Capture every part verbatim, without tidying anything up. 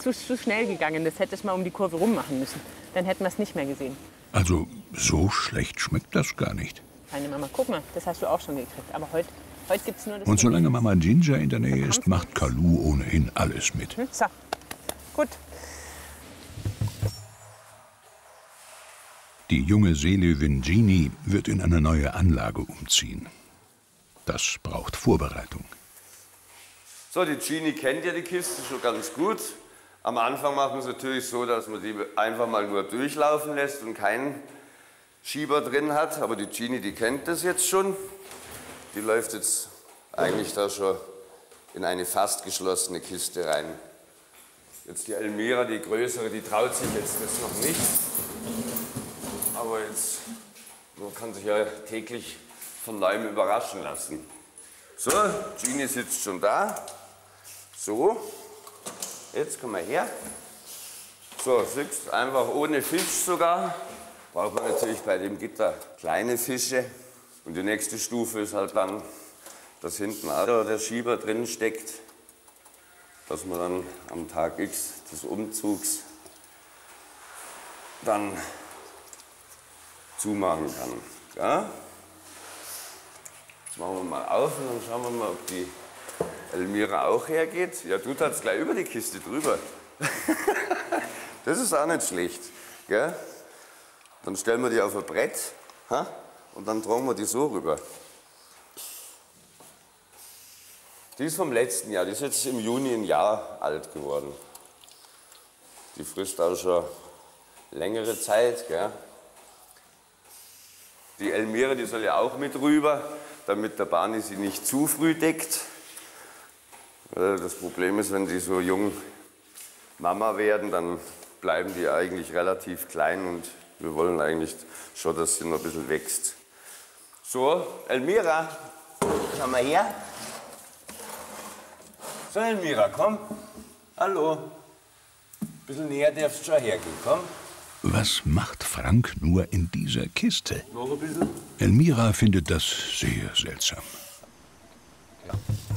zu, zu schnell gegangen. Das hätte ich mal um die Kurve rum machen müssen. Dann hätten wir es nicht mehr gesehen. Also, so schlecht schmeckt das gar nicht. Meine Mama, guck mal, das hast du auch schon gekriegt. Aber heute, heute gibt es nur das. Und solange Mama Ginger in der Nähe ist, macht Kalu ohnehin alles mit. Hm? So, gut. Die junge Seelöwin Genie wird in eine neue Anlage umziehen. Das braucht Vorbereitung. So, die Genie kennt ja die Kiste schon ganz gut. Am Anfang machen wir es natürlich so, dass man die einfach mal nur durchlaufen lässt und keinen Schieber drin hat. Aber die Genie, die kennt das jetzt schon. Die läuft jetzt eigentlich da schon in eine fast geschlossene Kiste rein. Jetzt die Elmira, die größere, die traut sich jetzt das noch nicht. Aber jetzt, man kann sich ja täglich von neuem überraschen lassen. So, Genie sitzt schon da. So, jetzt kommen wir her. So, siehst einfach ohne Fisch sogar. Braucht man natürlich bei dem Gitter kleine Fische. Und die nächste Stufe ist halt dann, dass hinten auch der Schieber drin steckt, dass man dann am Tag X des Umzugs dann zumachen kann. Ja? Jetzt machen wir mal auf und dann schauen wir mal, ob die Elmira auch hergeht. Ja, du tatst gleich über die Kiste drüber. Das ist auch nicht schlecht. Gell? Dann stellen wir die auf ein Brett, ha? Und dann tragen wir die so rüber. Die ist vom letzten Jahr, die ist jetzt im Juni ein Jahr alt geworden. Die frisst auch schon längere Zeit. Gell? Die Elmira, die soll ja auch mit rüber, damit der Barney sie nicht zu früh deckt. Das Problem ist, wenn die so jung Mama werden, dann bleiben die eigentlich relativ klein und wir wollen eigentlich schon, dass sie noch ein bisschen wächst. So, Elmira, komm mal her. So, Elmira, komm. Hallo. Ein bisschen näher darfst du schon hergehen, komm. Was macht Frank nur in dieser Kiste? Noch ein bisschen. Elmira findet das sehr seltsam. Ja.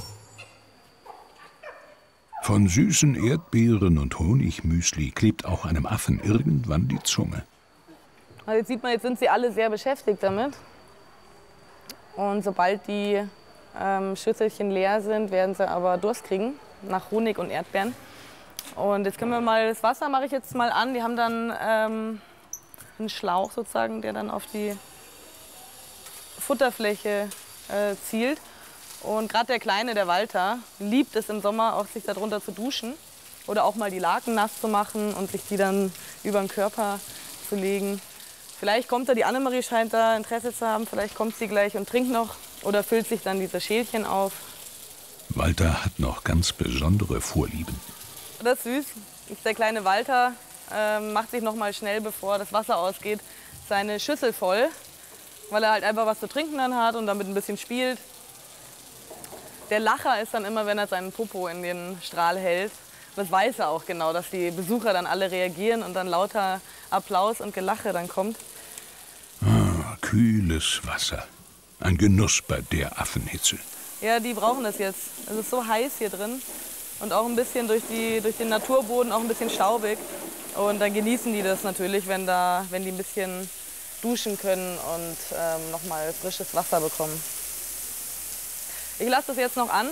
Von süßen Erdbeeren und Honigmüsli klebt auch einem Affen irgendwann die Zunge. Also jetzt sieht man, jetzt sind sie alle sehr beschäftigt damit. Und sobald die ähm, Schüsselchen leer sind, werden sie aber Durst kriegen nach Honig und Erdbeeren. Und jetzt können wir mal, das Wasser mache ich jetzt mal an. Die haben dann ähm, einen Schlauch sozusagen, der dann auf die Futterfläche äh, zielt. Und gerade der Kleine, der Walter, liebt es im Sommer auch, sich darunter zu duschen. Oder auch mal die Laken nass zu machen und sich die dann über den Körper zu legen. Vielleicht kommt da, die Annemarie scheint da Interesse zu haben, vielleicht kommt sie gleich und trinkt noch oder füllt sich dann diese Schälchen auf. Walter hat noch ganz besondere Vorlieben. Das ist süß. Der kleine Walter äh, macht sich noch mal schnell, bevor das Wasser ausgeht, seine Schüssel voll, weil er halt einfach was zu trinken dann hat und damit ein bisschen spielt. Der Lacher ist dann immer, wenn er seinen Popo in den Strahl hält. Das weiß er auch genau, dass die Besucher dann alle reagieren und dann lauter Applaus und Gelache dann kommt. Ah, kühles Wasser. Ein Genuss bei der Affenhitze. Ja, die brauchen das jetzt. Es ist so heiß hier drin und auch ein bisschen durch, die, durch den Naturboden auch ein bisschen staubig. Und dann genießen die das natürlich, wenn, da, wenn die ein bisschen duschen können und ähm, noch mal frisches Wasser bekommen. Ich lasse das jetzt noch an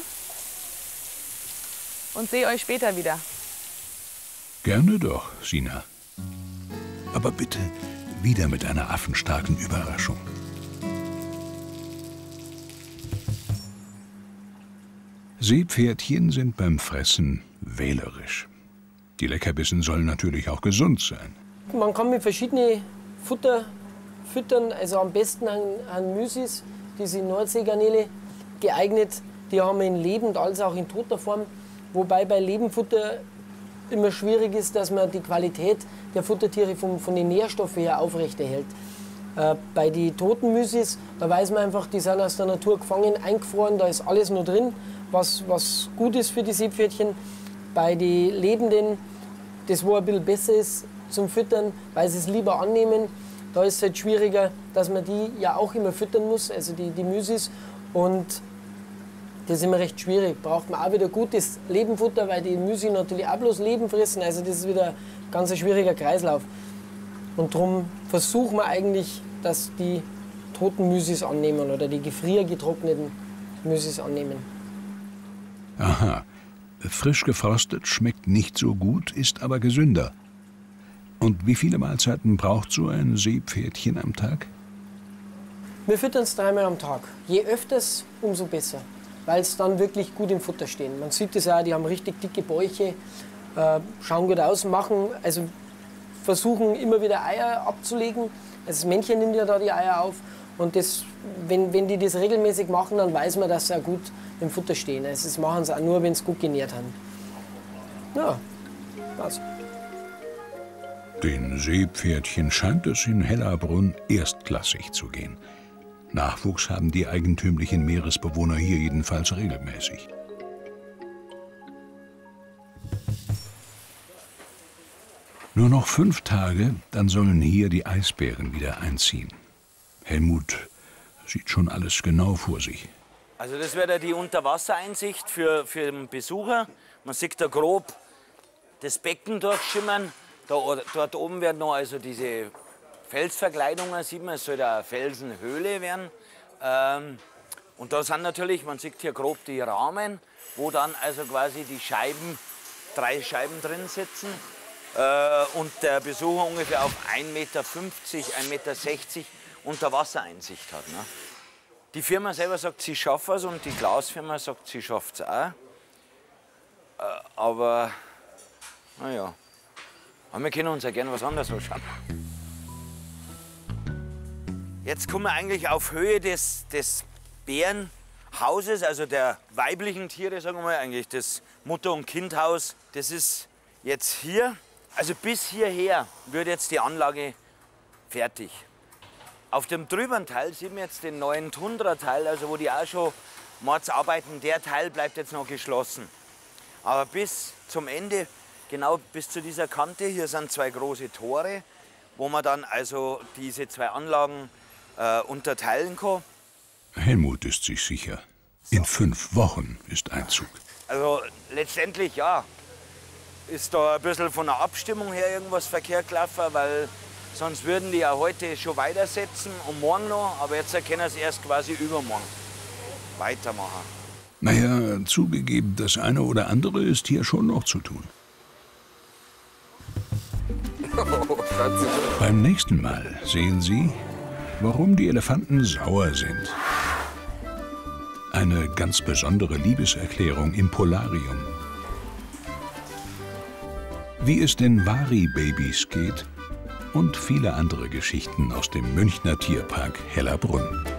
und sehe euch später wieder. Gerne doch, Sina. Aber bitte wieder mit einer affenstarken Überraschung. Seepferdchen sind beim Fressen wählerisch. Die Leckerbissen sollen natürlich auch gesund sein. Man kann mit verschiedenen Futter füttern, also am besten an, an Müsis, diese Nordseegarnele, geeignet. Die haben wir in lebend als auch in toter Form. Wobei bei Lebendfutter immer schwierig ist, dass man die Qualität der Futtertiere von, von den Nährstoffen her aufrechterhält. Äh, bei den toten Müsis, da weiß man einfach, die sind aus der Natur gefangen, eingefroren, da ist alles nur drin, was, was gut ist für die Seepferdchen. Bei den Lebenden, das wo ein bisschen besser ist zum Füttern, weil sie es lieber annehmen, da ist es halt schwieriger, dass man die ja auch immer füttern muss, also die, die Müsis. Und Das ist immer recht schwierig. Braucht man auch wieder gutes Lebenfutter, weil die Müsi natürlich auch bloß Leben fressen. Also das ist wieder ein ganz schwieriger Kreislauf. Und darum versuchen wir eigentlich, dass die toten Müsis annehmen oder die gefriergetrockneten Müsis annehmen. Aha, frisch gefrostet schmeckt nicht so gut, ist aber gesünder. Und wie viele Mahlzeiten braucht so ein Seepferdchen am Tag? Wir füttern es dreimal am Tag. Je öfters, umso besser, weil es dann wirklich gut im Futter stehen. Man sieht es auch, die haben richtig dicke Bäuche, äh, schauen gut aus, machen, also versuchen immer wieder Eier abzulegen. Also das Männchen nimmt ja da die Eier auf. Und das, wenn, wenn die das regelmäßig machen, dann weiß man, dass sie auch gut im Futter stehen. Also das machen sie auch nur, wenn sie gut genährt haben. Ja, was. Den Seepferdchen scheint es in Hellerbrunn erstklassig zu gehen. Nachwuchs haben die eigentümlichen Meeresbewohner hier jedenfalls regelmäßig. Nur noch fünf Tage, dann sollen hier die Eisbären wieder einziehen. Helmut sieht schon alles genau vor sich. Also das wäre die Unterwassereinsicht für, für den Besucher. Man sieht da grob das Becken durchschimmern. Da, dort oben werden noch also diese Felsverkleidungen, sieht man, es soll da eine Felsenhöhle werden. Ähm, und da sind natürlich, man sieht hier grob die Rahmen, wo dann also quasi die Scheiben, drei Scheiben drin sitzen. Äh, und der Besucher ungefähr auf ein Meter fünfzig, ein Meter sechzig Unterwassereinsicht hat. Ne? Die Firma selber sagt, sie schafft es und die Glasfirma sagt, sie schafft es auch. Äh, aber, naja. Aber wir können uns ja gerne was anderes anschauen. Jetzt kommen wir eigentlich auf Höhe des, des Bärenhauses, also der weiblichen Tiere, sagen wir mal, eigentlich das Mutter- und Kindhaus. Das ist jetzt hier. Also bis hierher wird jetzt die Anlage fertig. Auf dem drüberen Teil sieht man jetzt den neuen Tundra-Teil, also wo die auch schon mords arbeiten. Der Teil bleibt jetzt noch geschlossen. Aber bis zum Ende, genau bis zu dieser Kante, hier sind zwei große Tore, wo man dann also diese zwei Anlagen äh, unterteilen kann. Helmut ist sich sicher. In fünf Wochen ist Einzug. Also letztendlich ja, ist da ein bisschen von der Abstimmung her irgendwas verkehrt gelaufen, weil sonst würden die ja heute schon weitersetzen und morgen noch, aber jetzt können sie erst quasi übermorgen weitermachen. Naja, zugegeben, das eine oder andere ist hier schon noch zu tun. Beim nächsten Mal sehen Sie, warum die Elefanten sauer sind. Eine ganz besondere Liebeserklärung im Polarium. Wie es den Wari-Babys geht und viele andere Geschichten aus dem Münchner Tierpark Hellerbrunn.